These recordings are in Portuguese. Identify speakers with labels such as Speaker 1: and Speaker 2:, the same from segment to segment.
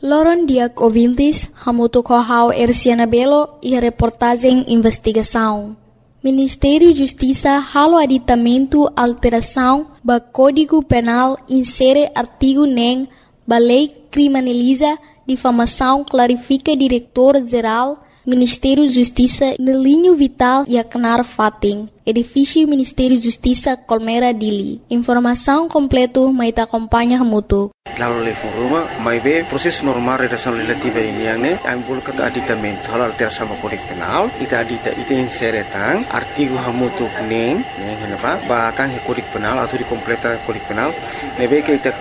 Speaker 1: Loron Diak Ouvintes, Hamuto Kohau Erciana Belo e a reportagem Investigação. Ministério da Justiça halo aditamento alteração ba Código Penal insere artigo nem ba lei criminaliza difamação clarifica diretor-geral Ministério da Justiça no linho vital e acnar fating. Edifício Ministério da Justiça Colmera Dili. Informação completa maita acompanha Hamuto.
Speaker 2: Lalu level rumah, mai be proses normal redação legislativa ini yang ne, ambul kata aditamento halal terasa Kode Penal, ita inseretang artigo hamutu neng, kenapa? Batang Kode Penal atau dikompleta Kode Penal, nebe ke ita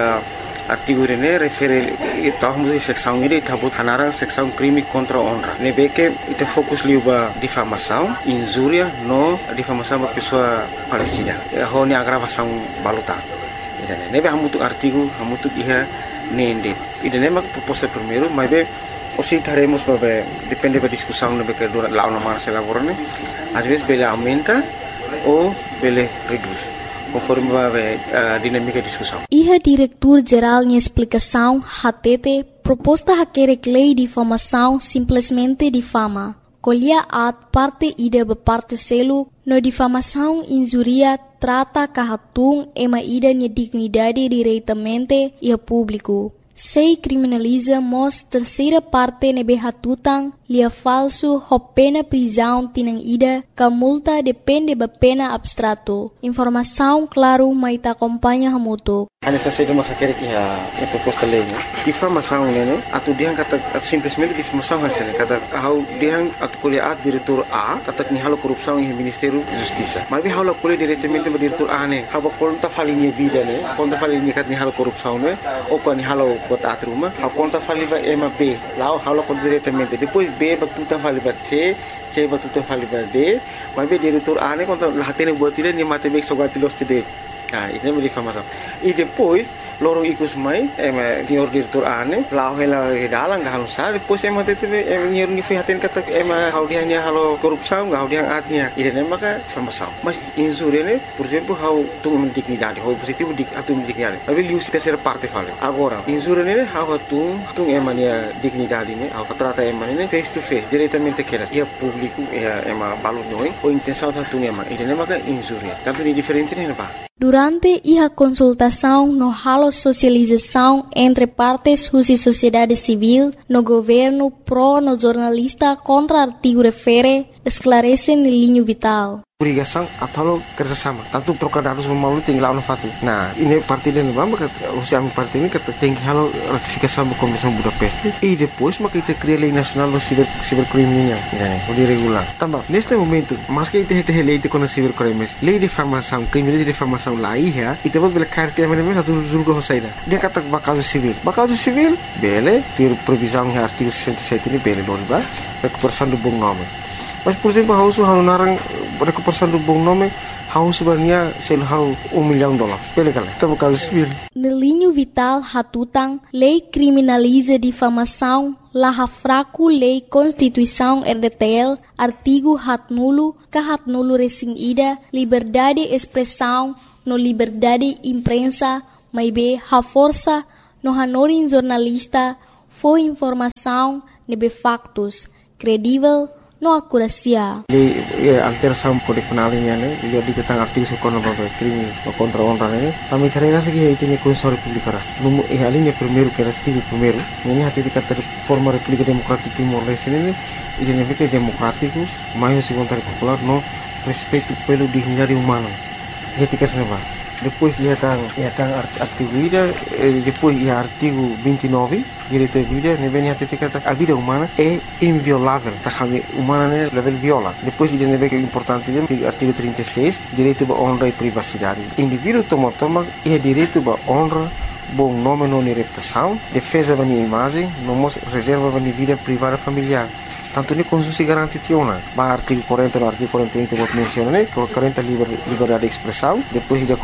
Speaker 2: artigo ini refere tahu mesti seksão ini tabut hanarang seksão crime contra honra. Nebe ke ita fokus liuba difamação, injúria, no difamação ba pessoa falecida. Ho ni agravação baluta. Nebe hamutu artigo hamutu iha nende. Ida nema proposta primeiro, mas be oscitaremos para depende da discussão nebe que dura lá na marcha laborane. Às vezes bele aumenta ou bele reduz, conforme vai a dinâmica da discussão.
Speaker 1: Iha diretor-geral em explicação hatete proposta haquere lei de difamação simplesmente difama. Colhia at parte ida beparte selu no difamação injuria trata kahatung ema ida nia dignidade diretamente e a público. Sei criminaliza mos terceira parte nebe hatutang lia falso ho pena prisão tinang ida ka multa depende ba pena abstrato. Informação claro maita acompanha hamuto.
Speaker 2: Hanya saja cuma sakit ya proposta lei. Difamação né? Atu dia kata simplesmente difamação hasilnya kata how dia atu kuliah diretor A kata ni halo korupção em Ministério da Justiça. Mas halo kuliah diretamente ba diretor A né. Haba konta falinha vida né. Konta falinha kat ni halo korupção né. O kan ni halo bota atruma. Ha konta faliva ema B. Lao halo kon diretamente. Depois B ba tuta faliva C ba tuta faliva D. Mas diretor A né konta lahatene buat dia ni matemek sogati los tide. Nah, ini menjadi difamação. E depois, lorong ikut mai, senhor diretor ane, lau hela dalang gak halus sah. Depois tete, senhor nifihatin kata, hau dia hanya halo korupção, hau dia artinya. Ini maka difamação. Mas insur ini, por exemplo, hau tu dignidade, hau positivo atu dignidade. Tapi lius terceira parte fala. Agora, insur ini hau tu emania dignidade ini, hau trata ini face to face, diretamente keras. Ia público, ia balut noi, ou intenção tu ema. Ini maka insur. Tanto di diferente ini apa?
Speaker 1: Durante a consultação no halo socialização entre partes e sociedade civil, no governo pro no jornalista contra artigo refere, esclarece no linho vital.
Speaker 2: Obrigação atau kerjasama. Tanto trocar dados melalui tinggal fatu. Nah, ini parti dan maka usia parti ini kata tinggi halo ratifikasi sama Komisi Budapest. E depois maka kita cria lei nacional do cibercriminal, o regular. Tambah, neste momento, mas que kita lei de contra cibercrimes, lei de difamação, crime de difamação lá ia, e depois bela carta mesmo satu julga hosaida. Dia kata bakal civil. Bakal civil, bele, ter previsão em artigo 67 ini bele loriba, recuperação do bom nome. Mas, por exemplo, hau narang recuperação do bom nome, hau sebenarnya sel hau $1 milhão. Bele kala, tabu caso civil.
Speaker 1: No linho vital hatutang, lei criminaliza difamação, laha fraco lei Constituição RDTL, artigo hat nulo recém ida, liberdade expressão, no liberdade imprensa, maibe ha força, no hanorin jornalista, foi informação, nebe factos, credível, no akurasia.
Speaker 2: Lei alteração Kode Penal ini, dia tentang artigo sekolah crime contra honra ini. Kami karena segi itu ni Konstitusi Republik Ara. Numu alinya primeiro que era artigo primeiro. Ini hati dikata forma República Democrática Timor-Leste ini, identificado democrático, mais segundo popular, no respeito pelo dignidade humana. Etika senapa. Depois ia tang artigo ida, depois ia artigo 29, direito à vida, ne vem até kata a vida humana é inviolável, tá kami humana né level viola. Depois ida ne vem importante artigo 36, direito à honra e privacidade. Indivíduo toma é direito à honra, bom nome não reputação, defesa da imagem, não reserva da vida privada familiar. Tanto ni Constitusi garanti tiona. Ba artigo 40 no artigo 41 vou mencionar, 40 liberdade de expressão, depois de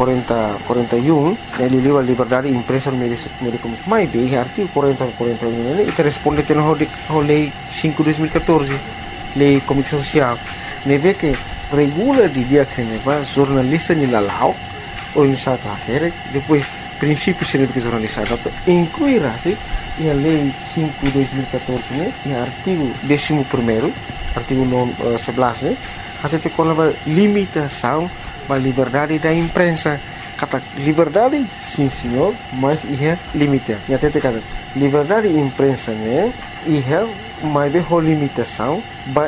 Speaker 2: 41 ele liberdade de imprensa no meio comunicação. Mas bem, artigo 40 e 41 ele responde ao lei 5/2014, lei comunicação social. Neve que regula de dia que neva jornalista ni lalau ou em South Africa, depois princípios científicos jornalizados, incluirá-se a Lei 5/2014, né, e artigo 11º, artigo 11, até com a limitação da liberdade da imprensa. Kata liberdade, sim senhor, mas é limite. E até kata liberdade da imprensa, né, mas é limitação,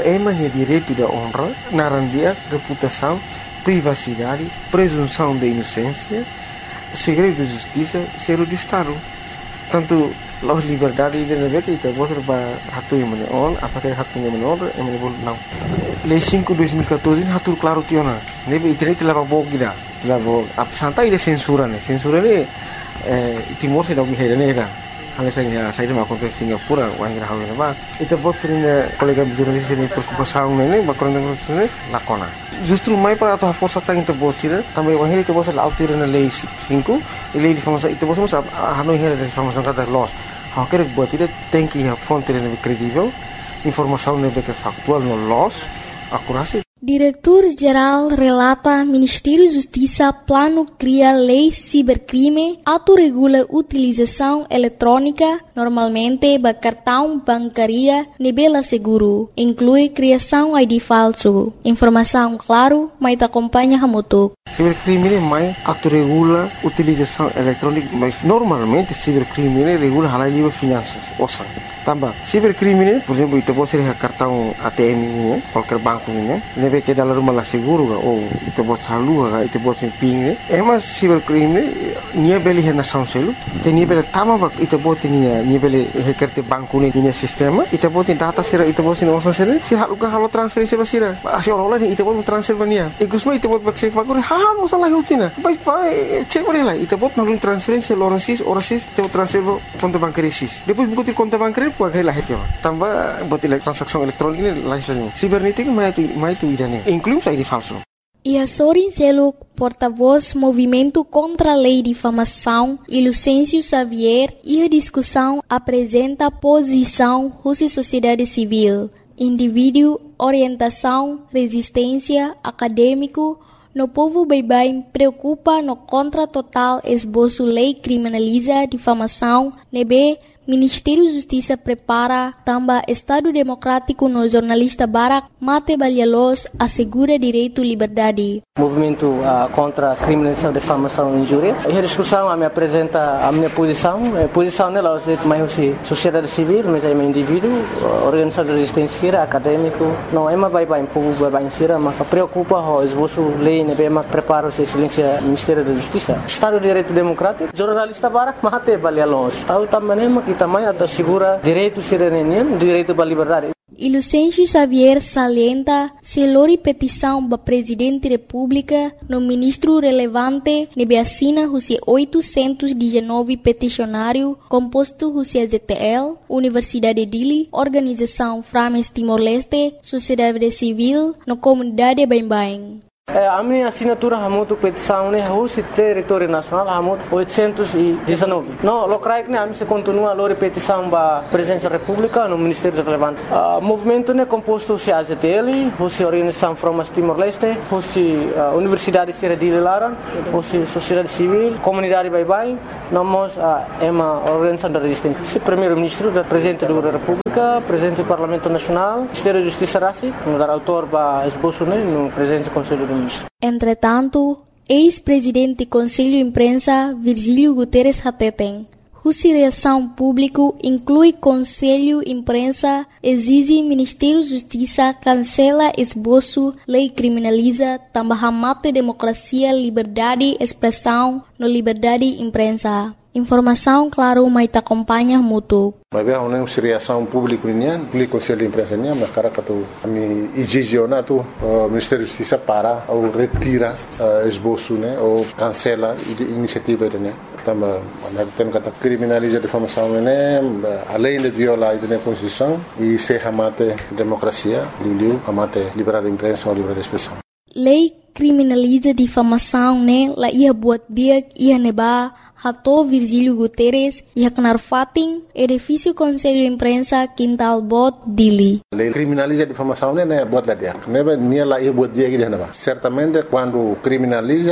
Speaker 2: é direito da honra, narandia, reputação, privacidade, presunção de inocência, segredo de justiça, segredo de Estado. Tanto a liberdade de negócio itu boleh hatu yang mana on, apakah hatunya menor, yang mana boleh não. Lei 5/2014 hatu claro tiona. Nebe internet telah bawa kita, telah bawa. Santai de censura ne, censura ne Timor se dagi hera ne dah. Hanya saya dah makan ke Singapura, orang yang hawi nama. Itu buat sering kolega jurnalis ini berkumpul ne, bakoran dengan sini lakona. Justru mai para atau força tang itu buat sih, tambah orang itu buat laut tiran lei 5, lei difamasi itu buat semua hanoi hera difamasi kata loss. Hacker buat tidak tem que a fonte lebih kredibel, informação lebih factual no loss, akurasi.
Speaker 1: Diretor-Geral relata Ministério da Justiça plano cria lei cibercrime, autorregula utilização eletrônica, normalmente ba cartão bancária nebela seguro, inclui criação ID falso. Informação claro, mas te acompanha hamutuk.
Speaker 2: Cibercrime mais autorregula utilização eletrônica, mas normalmente cibercrime regula halal livre finanças, ouça. Tambah, cibercrime, por exemplo, itu pode ser cartão ATM ini, qualquer banco ini, nebe que dalam rumah lah seguro ga, ou itu pode salua ga, itu pode ser ping, mas cibercrime, nia beli hena sound selu, te nia beli tama bak, itu pode nia beli hekerte banco ini, nia sistema, itu pode data sira, itu pode nia osan sira, si halukan halo transferensi basira, asi orang lain itu pode transfer bania, ikusma itu pode cek bakuri, halo salah hutina, baik cek boleh lah, itu pode nalun transferensi loransis, orasis, itu transfer konta bankerisis, depois buku konta bankeri pakai lah itu, tambah buat transaksi elektronik ini lain. Cibernética mais itu idane, inclui ID falso.
Speaker 1: E Sorin Seluk, porta-voz Movimento contra a Lei de Difamação, e Lucêncio Xavier, e a discussão apresenta posição Rússia Sociedade Civil, indivíduo, orientação, resistência, acadêmico, no povo bem preocupa no contra total esboço lei criminaliza difamação, nebe Ministério da Justiça prepara também Estado Democrático no jornalista Barak Mate Balialos assegura direito à liberdade.
Speaker 3: Movimento contra a criminalização, difamação e injúria. E a discussão me apresenta a minha posição. A posição dela é mais sociedade civil, mas é um indivíduo, organização de resistência, acadêmico. Não é mais bem povo bem sira, mas preocupa o esboço lei, né? Mas prepara o silêncio Ministério da Justiça. Estado de Direito Democrático, jornalista Barak Mate Balialos. Tahu também também assegura direito cidadania, direito à liberdade.
Speaker 1: E Lucêncio Xavier salienta se lori petição para Presidente da República no ministro relevante nebe assina Rússia 819 peticionário composto Rússia ZTL, Universidade Dili, Organização Frames Timor-Leste, Sociedade Civil, no comunidade Bain-Bain.
Speaker 3: A minha assinatura hamutu petição né Rússia território nacional hamutu 819. No, locais né a minha continua a lori petição para Presidência da República no Ministério relevante. Movimento né composto se AZTL, Rússia Organização Frames Timor-Leste, Rússia Universidade Sierra de Laran, Rússia Sociedade Civil, Comunidade Bain-Bain, nós é uma organização da resistência. Primeiro-Ministro da Presidente da República, Presidente do Parlamento Nacional, Ministério da Justiça Rassi, no dar autor para esboço né no Presidente do Conselho do Ministro.
Speaker 1: Entretanto, ex-presidente do Conselho de Imprensa, Virgílio Guterres Hateten, Rússia Reação Público inclui Conselho de Imprensa, exige Ministério da Justiça, cancela esboço, lei criminaliza, também mata democracia, liberdade, expressão, no liberdade de imprensa. Informação, claro, mas te acompanha muito.
Speaker 4: Mas bem, a reação pública o Conselho de Imprensa mas cara que tu me exigena tu Ministério da Justiça para ou retira esboço né ou cancela iniciativa né também tem que criminaliza a difamação né além de violar a Constituição e se amate democracia amate liberdade de imprensa ou liberdade de expressão.
Speaker 1: Lei criminaliza difamação né la ia buat dia ia neba Hato Virgílio Guterres e Haknar Fatin, edifício Conselho de Imprensa, Quintal Bot, Dili.
Speaker 4: A lei criminaliza a difamação, né? Buat lá dia. Neba, nia lá ia buat dia que certamente, quando criminaliza,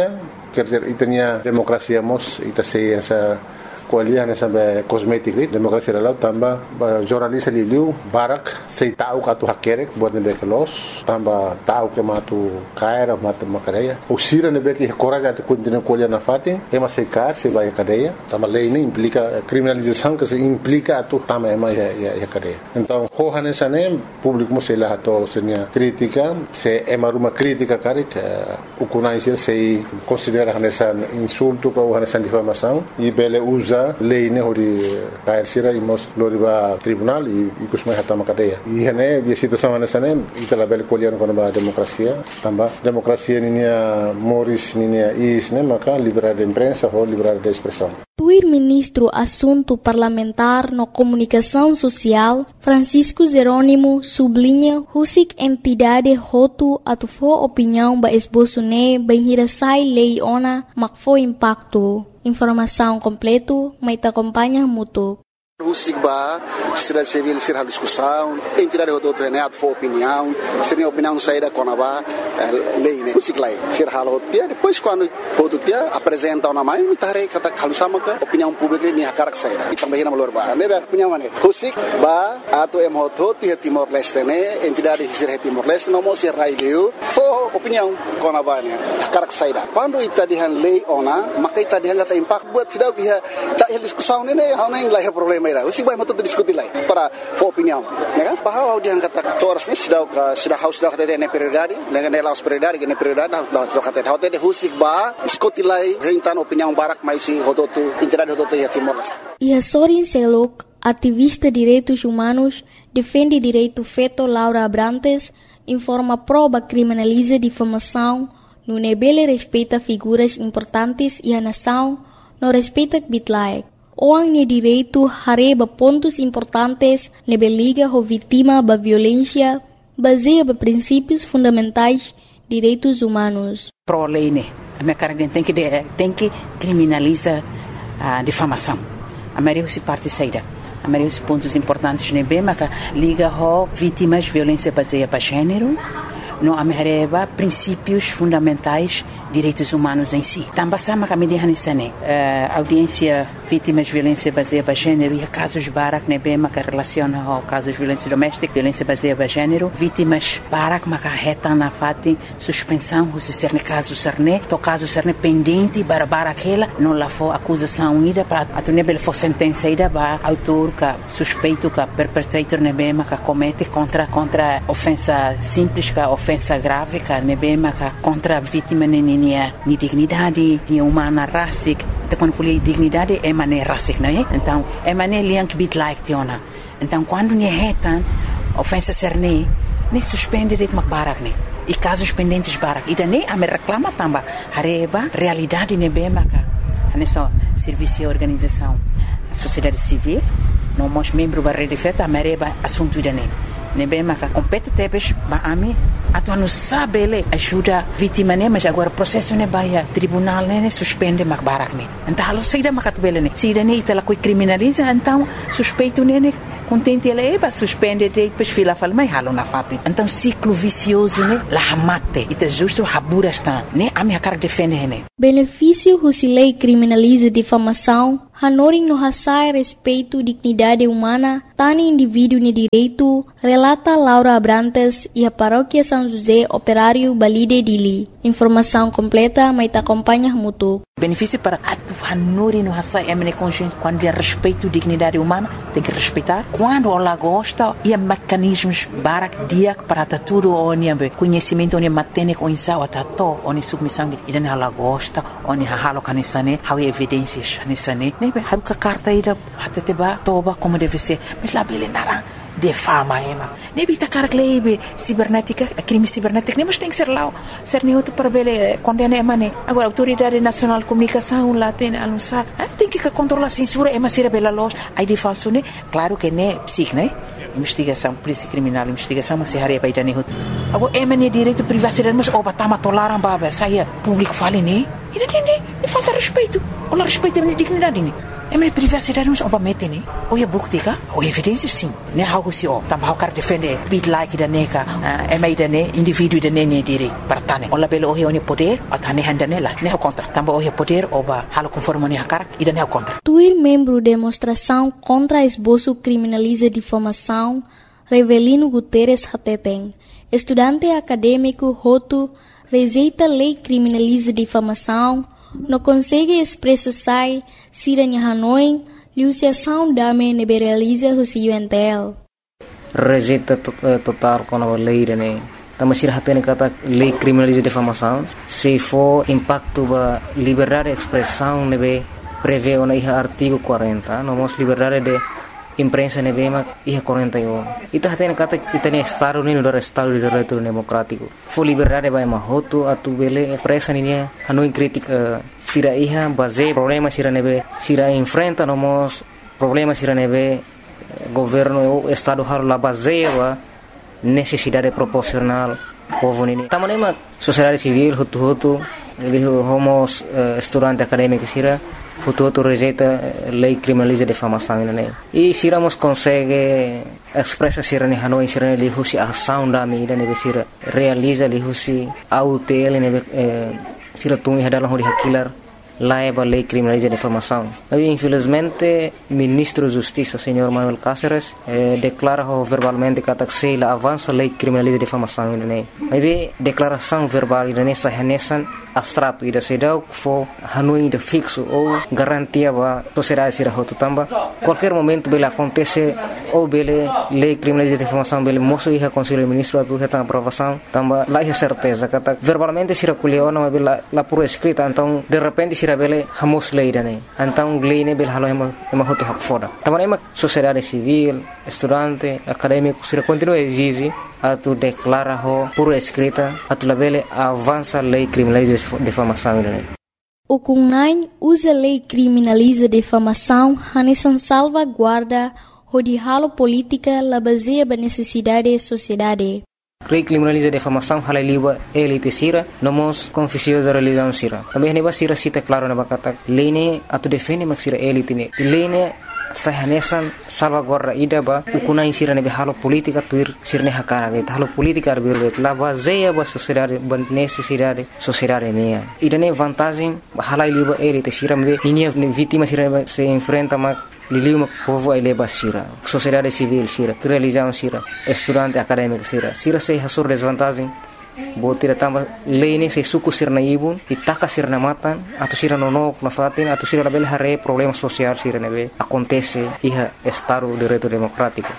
Speaker 4: quer dizer, itania democracia mos ita sei essa kualiah nessa kosmetik ni demokrasi dalau tambah jornalis liu barak sei tahu katu hakerek buat nebe kelos tambah tahu ke matu kaira matu makadeia usira nebe ki coragem de continuar kualiah na fatin ema sei kar sei vai cadeia tambah lei ni implica criminalização que se implica atu tambah ema ya cadeia então ho nessa nem público mo sei lá to senia crítica se ema uma crítica kari o kunai sei considera nessa insulto ou nessa difamação e bele usa lei ne hori kair sira imos loriba tribunal e kusmai hatama cadeia e hene a situação nessa nem itala bele colher com a democracia também democracia ninia moris ninia is ne maka liberdade de imprensa ou liberdade de expressão.
Speaker 1: Tuir ministro assunto parlamentar no comunicação social Francisco Jerônimo sublinha husik entidade hotu atufo opinião ba esboço ne benhirasai lei ona makfo impacto. Informação completo, mas te acompanha mútuo.
Speaker 5: Husigba, sociedade civil ser a discussão, entidade do treinado for opinião, seria opinião saída com a lei, né? Husiglai, ser halo dia, depois quando o dia apresenta uma mãe, me tarei kata kalusama ka opinião pública ni hakarak saída. E também na malor ba, né? Opinião né? Husigba, ato emoto ti Timor Leste né, entidade ser Timor Leste não mostra raileu, for opinião com a ba né, hakarak saída. Quando ita dihan lei ona, maka ita dihan kata impact buat sidau ki tak diskusão né, hau nem lah problema. Usi vai muito discutir lá para opinião, né? Bahwa dia kata toras ni sudah harus sudah kata dia prioridade, dengan dia harus prioridade, dengan prioridade sudah kata dia husik ba diskutir lá hentan opinião barak mais si hototu entidade hototu ya Timor Leste.
Speaker 1: E a Sorin Selok, ativista de direitos humanos, defende direito feto Laura Abrantes, informa prova criminaliza difamação, no nebele respeita figuras importantes e a nação não respeita bitlaek. Orang ni direito hareba pontos importantes nebe liga ho vítima ba violência baseia ba princípios fundamentais direitos humanos.
Speaker 6: Pro lei né, a minha cara tem que criminalizar a difamação. A maioria se parte saída. A maioria dos pontos importantes nebe maka liga ho vítimas violência baseia ba gênero. No amereba princípios fundamentais direitos humanos em si. Também sama kami dihanisane audiência vítimas de violência baseada em gênero e casos barak nebe maka relaciona ao casos de violência doméstica, violência baseada em gênero, vítimas barak maka reta na fati suspensão se ser ne caso serne, to caso serne pendente bara aquela não lá for acusação ida para atunebel for sentença ida ba autor ka suspeito ka perpetrator nebe maka comete contra ofensa simples ka ofensa grave ka nebe maka contra vítima ni dignidade ni humana rasik te quando fui dignidade é mané rasik né então é mané liank bit like tiona então quando ni retan ofensa serne ne suspende det mak barak ne e casos pendentes barak ida ne a me reclama tamba hareba realidade ne be maka nessa serviço e organização a sociedade civil não mos membro ba rede feta mereba assunto ida ne be maka compete tebes ba ami atu não sabe ele ajuda vítima né mas agora processo ne baia tribunal né suspende mak barak ne então halo saída makat bele ne saída ne itala coi criminaliza então suspeito ne contente ele ba suspende depois fila fala mas halo na fati então ciclo vicioso né la mate ita justo habura está né a minha cara defende ne
Speaker 1: benefício husilei criminaliza difamação Hanoring no hasai respeito dignidade humana, tani indivíduo ni direito, relata Laura Abrantes e a paróquia São José Operário Balide Dili. Informação completa, mas te acompanha mútuo.
Speaker 6: Benefício para Hanoring no hasai emene consciência quando é respeito dignidade humana, tem que respeitar. Quando ela gosta, e mecanismos barak diak para tudo onde conhecimento onde matene com insau atato onde submissão e dan ela gosta onde halo kanisane, há evidências nisane. Haruka carta ida hateteba toba como deve ser mas lá bele nara de fama ema nebi ta carglebe cibernética crime cibernético nem mas tem que ser lá ser neutro para bele condena emane agora autoridade nacional de comunicação lá tem anunciar tem que controlar a censura ema ser bela loja aí de falso né claro que né psic né investigação polícia criminal investigação mas se hareba ida ne agora emane direito privacidade mas oba tama toleram baba saia público fale né e não falta respeito. Olha respeito a minha dignidade. minha privacidade não obviamente né ou é bukti ka ou evidência sim né algo se o também quer defender bit like da neca mai da ne indivíduo da ne diri partane ou labelo o é poder atane handanela né contra também o é poder oba halo conforme ne hakar e da ne contra
Speaker 1: Tuir membro demonstração contra esboço criminaliza difamação Revelino Guterres Hateteng estudante acadêmico Hotu rejeita lei criminaliza difamação não consegue expressar siranya Hanoi liusiação dame neberaliza o UNTL.
Speaker 7: Rejeita total com a lei né. Também se hatene kata lei criminaliza difamação se for impacto ba liberdade de expressão nebe prevê o artigo 40 nomos liberdade de imprensa nebe mak 41 ita hatene kata itane estado ni do estado de direito democrático for liberdade ba mahoto atu bele expressa ni Hanoi crítica sira iha base problema sira nebe sira enfrenta nomos problema sira nebe governo o estado har la base wa necessidade proporcional povo ni tamanema sociedade civil hutu homos estudante acadêmico sira hutu rejeita lei criminaliza difamação né e siramos consegue expressa sira ni Hanoi sira ni husi ação da mi ne sira realiza li husi autel ne sira tungi hadalah di hakilar laiba lei criminaliza difamação. Mas infelizmente ministro da Justiça, senhor Manuel Cáceres, declara verbalmente que a avança lei criminaliza difamação, né? Mas declaração verbal nessa renesan abstrato e da sedau for Hanoi de fixo ou garantia ba sociedade será hotu tamba qualquer momento bela acontece ou bele lei criminaliza difamação bele moço e conselho ministro atu reta aprovação tamba lá é certeza que verbalmente será colheu não bela lá por escrita então de repente será bele hamos lei dane então lei ne bela halo ema hotu hak foda tamba ema sociedade civil estudante acadêmico será continua exige atu declara ho por escrita atu labele avança lei criminaliza difamação
Speaker 1: O CUNAI usa lei criminaliza difamação hanesan salvaguarda hodihalo política la baseia ba necessidade sociedade.
Speaker 7: Lei criminaliza difamação halai liba elite sira nomos confissio da religião sira. Também neba sira cita claro na bakata lei ne atu defende mak sira elite ne lei ne sahanesan salvaguarda ida ba ukunai sira ne halo politika tuir sirne hakara ne halo politika arbir la baseia ba sociedade ba necessidade sociedade ne ida ne vantagem halai liba elite sira me linha vítima sira se enfrenta ma liliu povo ele ba sira sociedade civil sira religião sira estudante acadêmico sira se hasur desvantagem botira tamba lei se suku sirna ibun itaka sirna matan atau sira nonok na fatin atau sira label hare problema social sira nebe acontece iha estado de direito democrático.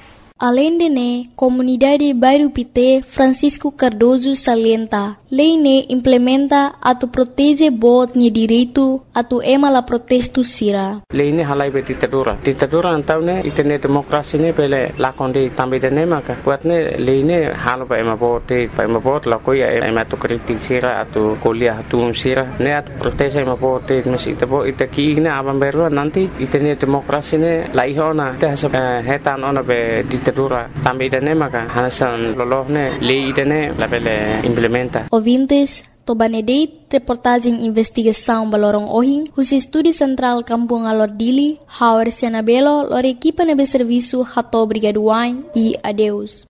Speaker 1: Além de ne, comunidade Bairro Pité Francisco Cardoso salienta, lei ne implementa atu protege bot ni direito atu ema la protesto sira.
Speaker 3: Lei ne halai be ditadura antau ne itene demokrasi ne pele la kondi tambe de ne maka buat ne lei ne halo ba ema bot la koi ema tu kritik sira atu kuliah atu sira ne atu protege ema bot mesi tebo itaki ne abam beru nanti itene demokrasi ne la ihona te hetan ona be ditadura tambe de ne maka hanasan lolohne lei de ne la bele implementa.
Speaker 1: Ouvintes, Tobanedeit, reportagem investigação Balorong Ohing, os Estúdio Central Kampung Alordili, Hauer Sianabelo, lor equipa nebe serviço Hato Brigaduain e adeus.